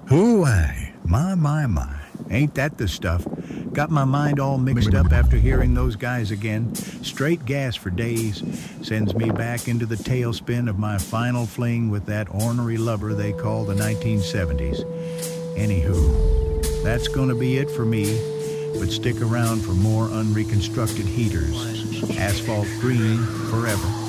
Ooh, aye. My. Ain't that the stuff? Got my mind all mixed up after hearing those guys again. Straight gas for days. Sends me back into the tailspin of my final fling with that ornery lubber they call the 1970s. Anywho, that's gonna be it for me. But stick around for more unreconstructed heaters. Asphalt green forever.